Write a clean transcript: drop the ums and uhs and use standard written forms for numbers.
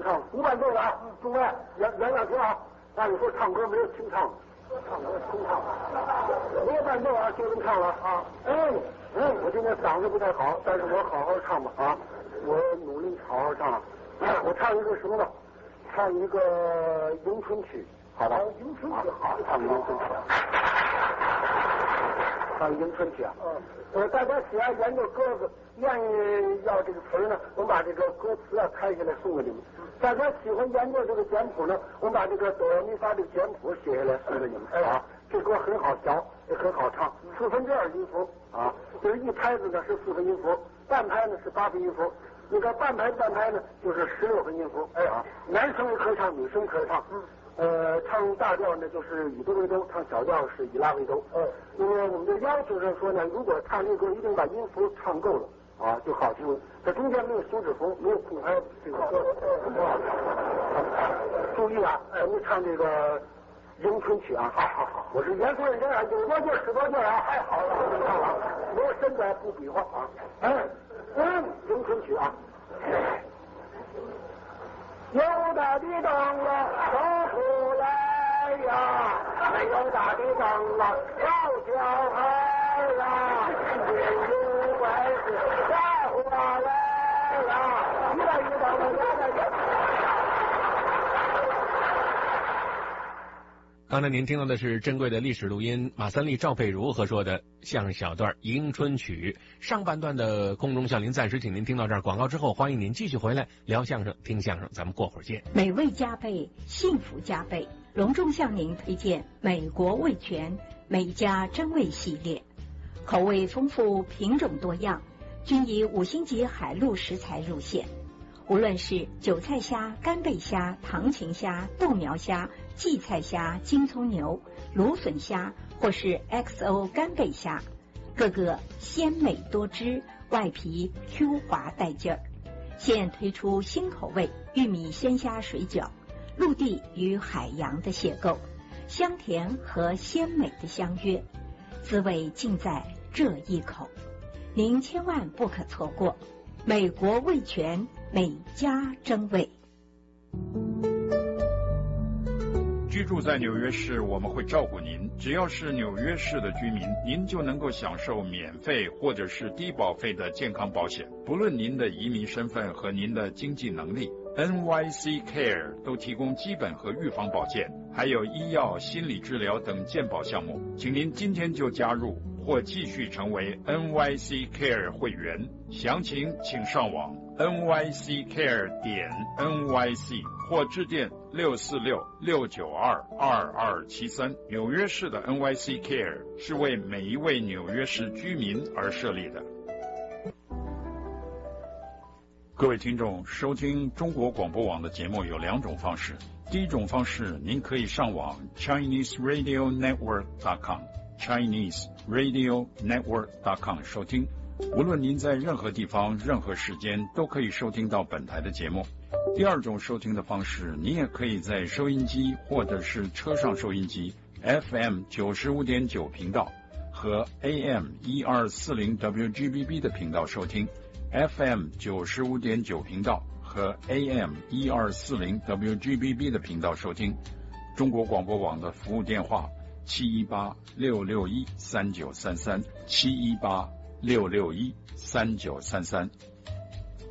唱，无伴奏的啊，诸位原谅听啊。按理说唱歌没有清唱，唱歌空唱，没有伴奏啊，就能唱了啊。我今天嗓子不太好，但是我好好唱吧啊，我努力好好唱。我唱一个什么呢？唱一个迎春曲，好吧？迎春曲好，唱迎春曲。唱迎春曲啊。大家喜爱研究歌子，愿意要这个词呢，我们把这个歌词啊开下来送给你们。大家喜欢研究这个简谱呢，我们把这个哆来咪发这个简谱写下来送给你们啊。这歌很好学，也很好唱，2/4音符啊，就是一拍子呢是4分音符，半拍呢是8分音符，那个半拍呢就是16分音符。男生可以唱，女生可以唱。唱大调呢就是以哆为哆，唱小调是以拉为哆。那么我们的要求是说呢，如果唱这歌一定把音符唱够了啊，就好听了。这中间没有休止符，没有空拍，这个歌不好听。注意啊，我们唱这个迎春曲啊，好，我是严肃认真啊，有多劲使多劲啊，太好了，唱完，没有身材不比划啊。迎春曲啊。有大的灯啊，走出来呀！没有大的灯啊，小小孩呀，也有怪事带回来呀！一来一到了家的。 刚才您听到的是珍贵的历史录音，马三立、赵佩茹合说的相声小段《迎春曲》。上半段的空中笑林暂时请您听到这儿，广告之后欢迎您继续回来聊相声、听相声，咱们过会儿见。 美味加倍，幸福加倍，隆重向您推荐美国味全美家珍味系列，口味丰富，品种多样，均以5星级海陆食材入馅。无论是韭菜虾、干贝虾、唐芹虾、豆苗虾、荠菜虾、金葱牛、芦笋虾，或是 XO 干贝虾，个个鲜美多汁，外皮 Q 滑带劲儿。现推出新口味玉米鲜虾水饺，陆地与海洋的邂逅，香甜和鲜美的相约，滋味尽在这一口，您千万不可错过。美国味全美家珍味。 居住在纽约市，我们会照顾您。只要是纽约市的居民，您就能够享受免费或者是低保费的健康保险。不论您的移民身份和您的经济能力， NYC Care 都提供基本和预防保健，还有医药、心理治疗等健保项目。请您今天就加入或继续成为 NYC Care 会员，详情请上网 nyccare.nyc 或致电646-692-2273。纽约市的 NYC Care 是为每一位纽约市居民而设立的。各位听众，收听中国广播网的节目有2种方式。第一种方式，您可以上网 ChineseRadioNetwork.com ChineseRadioNetwork.com 收听。无论您在任何地方、任何时间，都可以收听到本台的节目。第二种收听的方式，你也可以在收音机或者是车上收音机 FM 95.9频道和 AM 1240 WGBB 的频道收听， FM 95.9频道和 AM 1240 WGBB 的频道收听。中国广播网的服务电话718-661-3933 718-661-3933。